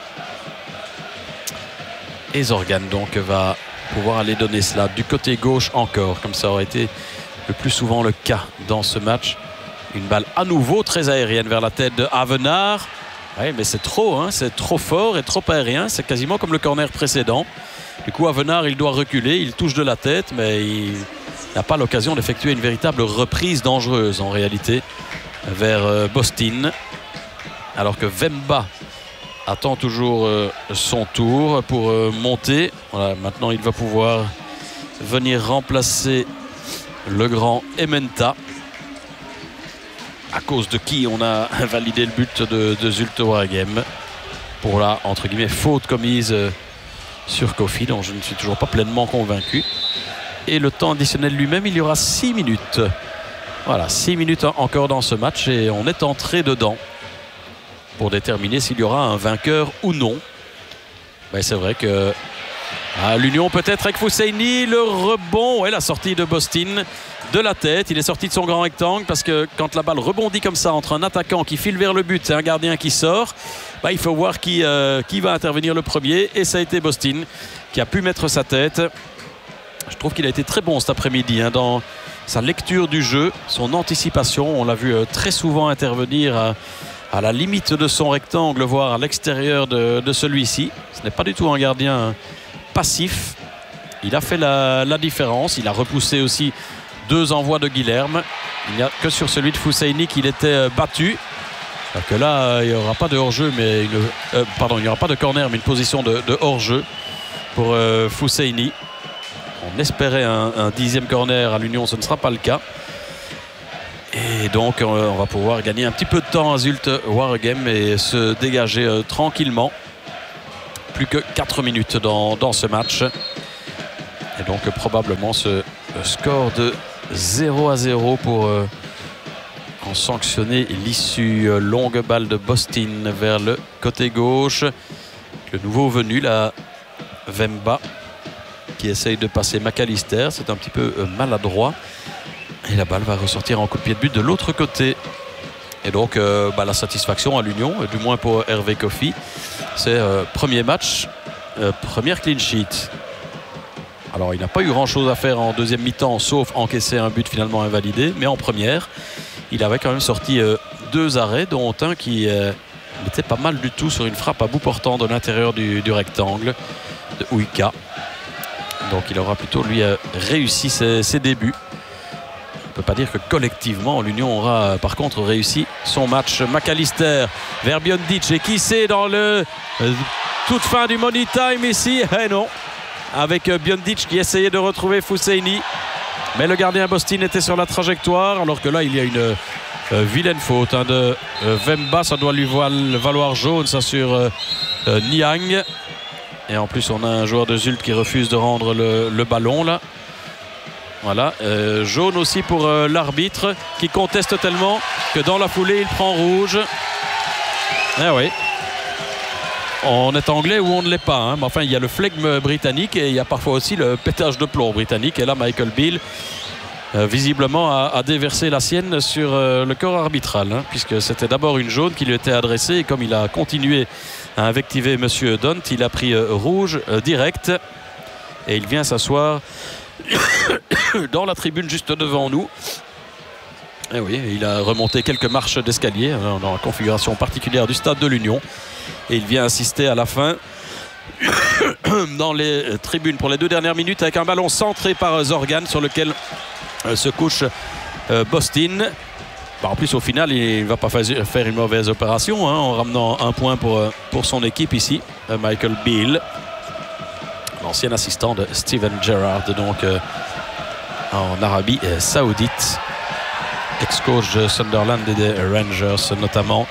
Et Zorgan donc va pouvoir aller donner cela du côté gauche encore, comme ça aurait été le plus souvent le cas dans ce match. Une balle à nouveau très aérienne vers la tête de Avenard. Oui, mais c'est trop, hein, c'est trop fort et trop aérien. C'est quasiment comme le corner précédent. Du coup, Avenard, il doit reculer. Il touche de la tête, mais il n'a pas l'occasion d'effectuer une véritable reprise dangereuse en réalité vers euh, Bostin. Alors que Vemba attend toujours euh, son tour pour euh, monter. Voilà, maintenant, il va pouvoir venir remplacer le grand Ementa, à cause de qui on a validé le but de, de Zultwaregem pour la, entre guillemets, faute commise euh, sur Kofi, dont je ne suis toujours pas pleinement convaincu. Et le temps additionnel lui-même, il y aura six minutes. Voilà, six minutes encore dans ce match et on est entré dedans pour déterminer s'il y aura un vainqueur ou non. Ben, c'est vrai que à l'Union peut-être avec Fousseini, le rebond et la sortie de Bostin de la tête. Il est sorti de son grand rectangle parce que quand la balle rebondit comme ça entre un attaquant qui file vers le but et un gardien qui sort, bah, il faut voir qui, euh, qui va intervenir le premier, et ça a été Bostin qui a pu mettre sa tête. Je trouve qu'il a été très bon cet après-midi hein, dans sa lecture du jeu, son anticipation. On l'a vu euh, très souvent intervenir à, à la limite de son rectangle, voire à l'extérieur de, de celui-ci. Ce n'est pas du tout un gardien passif. Il a fait la, la différence. Il a repoussé aussi deux envois de Guilherme. Il n'y a que sur celui de Fousseini qu'il était battu. Alors que là, il n'y aura pas de hors-jeu, mais une, euh, pardon, il n'y aura pas de corner, mais une position de, de hors-jeu pour euh, Fousseini. On espérait un, un dixième corner à l'Union, ce ne sera pas le cas. Et donc, on, on va pouvoir gagner un petit peu de temps à Zultwaregem et se dégager euh, tranquillement. Plus que quatre minutes dans, dans ce match. Et donc, euh, probablement ce score de zéro à zéro pour euh, en sanctionner l'issue. Euh, longue balle de Bostin vers le côté gauche. Le nouveau venu, la Vemba, qui essaye de passer McAllister. C'est un petit peu euh, maladroit. Et la balle va ressortir en coup de pied de but de l'autre côté. Et donc, euh, bah, la satisfaction à l'Union, du moins pour Hervé Kofi. C'est euh, premier match, euh, première clean sheet. Alors, il n'a pas eu grand-chose à faire en deuxième mi-temps, sauf encaisser un but finalement invalidé. Mais en première, il avait quand même sorti euh, deux arrêts, dont un qui euh, était pas mal du tout sur une frappe à bout portant de l'intérieur du, du rectangle de Ouika. Donc, il aura plutôt, lui, euh, réussi ses, ses débuts. On ne peut pas dire que collectivement, l'Union aura par contre réussi son match. McAllister vers Biondic. Et qui c'est dans le euh, toute fin du money time ici? Eh non. Avec Biondic qui essayait de retrouver Fousseini. Mais le gardien Bostin était sur la trajectoire. Alors que là, il y a une euh, vilaine faute hein, de euh, Vemba. Ça doit lui valoir jaune, ça, sur euh, euh, Niang. Et en plus, on a un joueur de Zult qui refuse de rendre le, le ballon là. Voilà, euh, jaune aussi pour euh, l'arbitre qui conteste tellement que dans la foulée, il prend rouge. Eh oui. On est anglais ou on ne l'est pas. Hein. Mais enfin, il y a le flegme britannique et il y a parfois aussi le pétage de plomb britannique. Et là, Michael Beale, euh, visiblement, a, a déversé la sienne sur euh, le corps arbitral. Hein, puisque c'était d'abord une jaune qui lui était adressée. Et comme il a continué à invectiver M. Dunt, il a pris euh, rouge euh, direct. Et il vient s'asseoir dans la tribune juste devant nous. Et oui, il a remonté quelques marches d'escalier dans la configuration particulière du stade de l'Union. Et il vient assister à la fin dans les tribunes pour les deux dernières minutes avec un ballon centré par Zorgan sur lequel se couche Bostin. Bah en plus au final il ne va pas faire une mauvaise opération hein, en ramenant un point pour, pour son équipe ici. Michael Beale, l'ancien assistant de Steven Gerrard donc euh, en Arabie Saoudite, ex-coach de Sunderland et des Rangers notamment.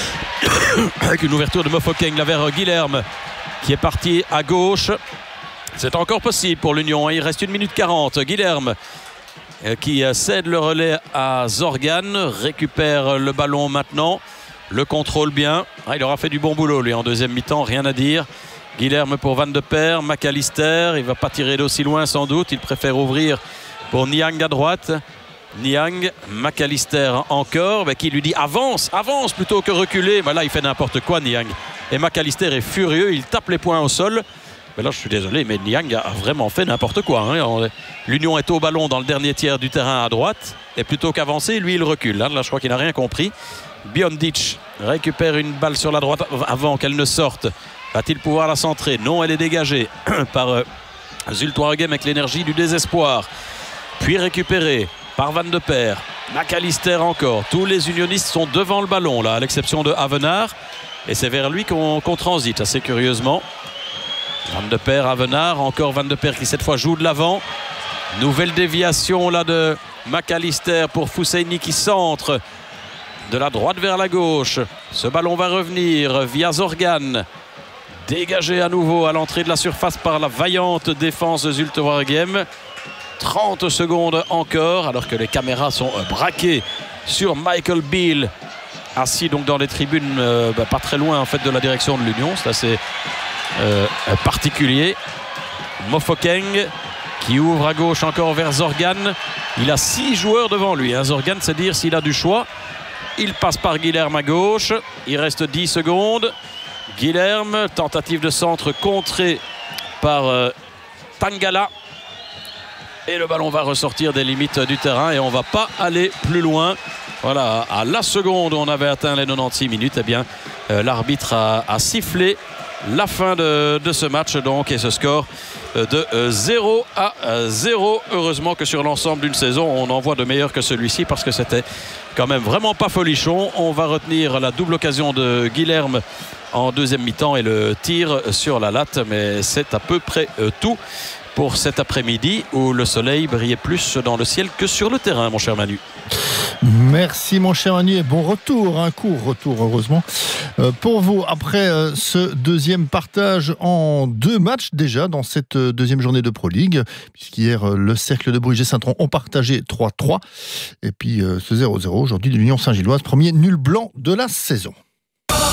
Avec une ouverture de Mofokeng là vers Guilherme qui est parti à gauche. C'est encore possible pour l'Union, il reste une minute quarante. Guilherme qui cède le relais à Zorgan, récupère le ballon maintenant, le contrôle bien. Ah, il aura fait du bon boulot lui en deuxième mi-temps, rien à dire. Guilherme pour Van de Perre, McAllister, il ne va pas tirer d'aussi loin sans doute, il préfère ouvrir pour Niang à droite. Niang, McAllister encore, mais qui lui dit avance, avance plutôt que reculer. Mais là il fait n'importe quoi Niang. Et McAllister est furieux, il tape les poings au sol. Mais là je suis désolé, mais Niang a vraiment fait n'importe quoi. Hein. L'Union est au ballon dans le dernier tiers du terrain à droite. Et plutôt qu'avancer, lui il recule. Là, là je crois qu'il n'a rien compris. Biondic récupère une balle sur la droite avant qu'elle ne sorte. Va-t-il pouvoir la centrer? Non, elle est dégagée par euh, Zulte Waregem avec l'énergie du désespoir. Puis récupérée par Van de Perre. McAllister encore. Tous les unionistes sont devant le ballon là, à l'exception de Avenard. Et c'est vers lui qu'on qu'on transite assez curieusement. Van de Perre, Avenard, encore Van de Perre qui cette fois joue de l'avant. Nouvelle déviation là de McAllister pour Fousseini qui centre de la droite vers la gauche. Ce ballon va revenir via Zorgan. Dégagé à nouveau à l'entrée de la surface par la vaillante défense de Zulte Waregem. trente secondes encore alors que les caméras sont braquées sur Michael Beale, assis donc dans les tribunes euh, bah, pas très loin en fait de la direction de l'Union. C'est assez euh, particulier. Mofokeng qui ouvre à gauche encore vers Zorgan. Il a six joueurs devant lui hein. Zorgan, c'est dire s'il a du choix. Il passe par Guilherme à gauche. Il reste dix secondes. Guilherme, tentative de centre contrée par euh, Tangala. Et le ballon va ressortir des limites du terrain et on ne va pas aller plus loin. Voilà, à la seconde où on avait atteint les quatre-vingt-seize minutes, eh bien, euh, l'arbitre a, a sifflé la fin de, de ce match donc, et ce score de euh, zéro à zéro. Heureusement que sur l'ensemble d'une saison, on en voit de meilleurs que celui-ci parce que c'était quand même vraiment pas folichon. On va retenir la double occasion de Guilherme en deuxième mi-temps et le tir sur la latte, mais c'est à peu près euh, tout pour cet après-midi où le soleil brillait plus dans le ciel que sur le terrain, mon cher Manu. Merci mon cher Manu et bon retour, un court retour heureusement euh, pour vous après euh, ce deuxième partage en deux matchs déjà dans cette euh, deuxième journée de Pro League, puisqu'hier euh, le Cercle de Bruges et Saint-Tron ont partagé trois trois et puis euh, ce zéro zéro aujourd'hui de l'Union Saint-Gilloise, premier nul blanc de la saison.